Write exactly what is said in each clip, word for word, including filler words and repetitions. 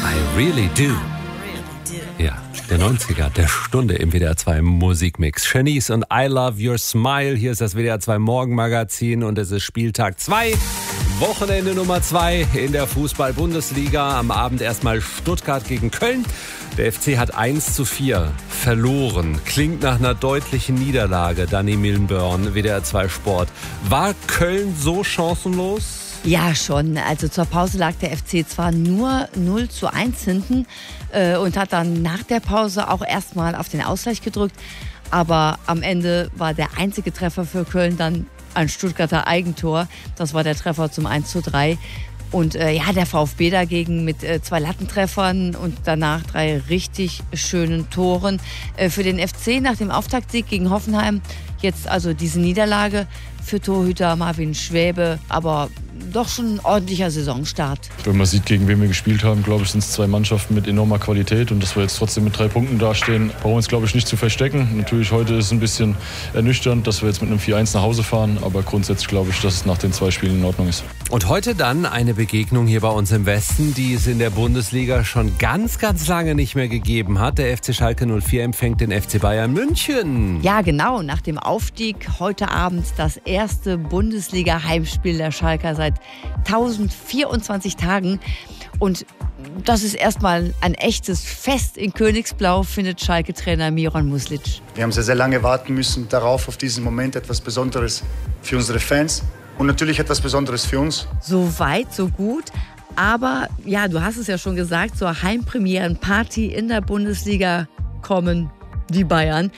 I really do. Ja, der neunziger der Stunde im W D R zwei Musikmix. Shanice und I Love Your Smile. Hier ist das W D R zwei Morgenmagazin und es ist Spieltag zwei. Wochenende Nummer zwei in der Fußball-Bundesliga. Am Abend erstmal Stuttgart gegen Köln. Der F C hat eins zu vier verloren. Klingt nach einer deutlichen Niederlage. Dani Millenborn, W D R zwei Sport. War Köln so chancenlos? Ja, schon. Also zur Pause lag der F C zwar nur null zu eins hinten äh, und hat dann nach der Pause auch erstmal auf den Ausgleich gedrückt. Aber am Ende war der einzige Treffer für Köln dann ein Stuttgarter Eigentor. Das war der Treffer zum eins zu drei. Und äh, ja, der VfB dagegen mit äh, zwei Lattentreffern und danach drei richtig schönen Toren. Äh, für den F C nach dem Auftaktsieg gegen Hoffenheim jetzt also diese Niederlage für Torhüter Marvin Schwäbe, aber doch schon ein ordentlicher Saisonstart. Wenn man sieht, gegen wen wir gespielt haben, glaube ich, sind es zwei Mannschaften mit enormer Qualität. Und dass wir jetzt trotzdem mit drei Punkten dastehen, brauchen wir uns, glaube ich, nicht zu verstecken. Natürlich heute ist es ein bisschen ernüchternd, dass wir jetzt mit einem vier eins nach Hause fahren. Aber grundsätzlich glaube ich, dass es nach den zwei Spielen in Ordnung ist. Und heute dann eine Begegnung hier bei uns im Westen, die es in der Bundesliga schon ganz, ganz lange nicht mehr gegeben hat. Der F C Schalke null vier empfängt den F C Bayern München. Ja, genau. Nach dem Aufstieg heute Abend das erste Bundesliga-Heimspiel der Schalker seit tausendvierundzwanzig Tagen. Und das ist erstmal ein echtes Fest in Königsblau, findet Schalke-Trainer Miran Muslic. Wir haben sehr, sehr lange warten müssen darauf, auf diesen Moment, etwas Besonderes für unsere Fans und natürlich etwas Besonderes für uns. So weit, so gut. Aber ja, du hast es ja schon gesagt, zur Heimpremierenparty in der Bundesliga kommen die Bayern.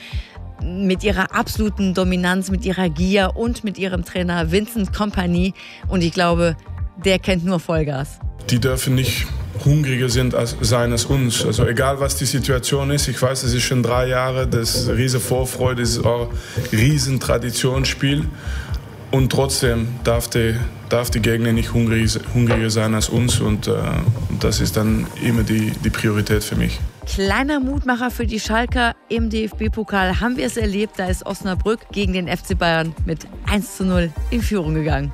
Mit ihrer absoluten Dominanz, mit ihrer Gier und mit ihrem Trainer Vincent Kompany. Und ich glaube, der kennt nur Vollgas. Die dürfen nicht hungriger sind als, sein als uns. Also egal, was die Situation ist. Ich weiß, es ist schon drei Jahre, das riesen Vorfreude, das ist auch ein riesen Traditionsspiel. Und trotzdem darf die, darf die Gegner nicht hungrig, hungriger sein als uns. Und äh, das ist dann immer die, die Priorität für mich. Kleiner Mutmacher für die Schalker im D F B-Pokal haben wir es erlebt. Da ist Osnabrück gegen den F C Bayern mit eins zu null in Führung gegangen.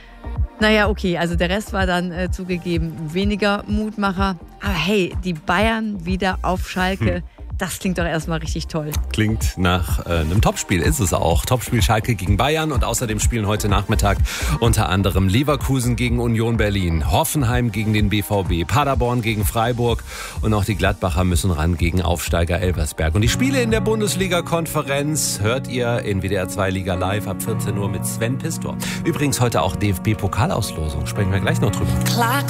Naja, okay, also der Rest war dann äh, zugegeben weniger Mutmacher. Aber hey, die Bayern wieder auf Schalke. Hm. Das klingt doch erstmal richtig toll. Klingt nach äh, einem Topspiel, ist es auch. Topspiel Schalke gegen Bayern und außerdem spielen heute Nachmittag unter anderem Leverkusen gegen Union Berlin, Hoffenheim gegen den B V B, Paderborn gegen Freiburg und auch die Gladbacher müssen ran gegen Aufsteiger Elversberg. Und die Spiele in der Bundesliga-Konferenz hört ihr in W D R zwei Liga Live ab vierzehn Uhr mit Sven Pistor. Übrigens heute auch D F B-Pokalauslosung, sprechen wir gleich noch drüber. Klar.